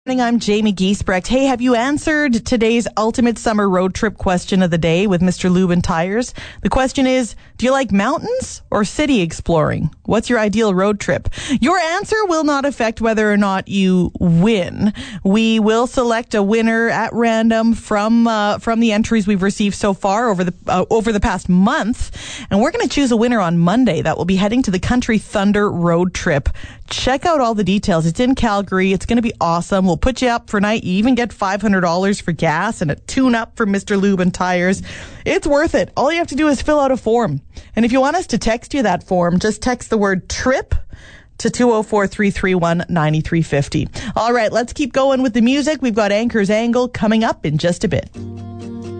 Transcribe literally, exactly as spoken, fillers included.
I'm Jamie Giesbrecht. Hey, have you answered today's ultimate summer road trip question of the day with Mister Lube and Tires? The question is, do you like mountains or city exploring? What's your ideal road trip? Your answer will not affect whether or not you win. We will select a winner at random from uh, from the entries we've received so far over the uh, over the past month, and we're going to choose a winner on Monday that will be heading to the Country Thunder road trip. Check out all the details. It's in Calgary. It's going to be awesome. We'll put you up for night. You even get five hundred dollars for gas and a tune-up for Mister Lube and Tires. It's worth it. All you have to do is fill out a form. And if you want us to text you that form, just text the word TRIP to two oh four, three three one, nine three five oh. All right, let's keep going with the music. We've got Anchor's Angle coming up in just a bit.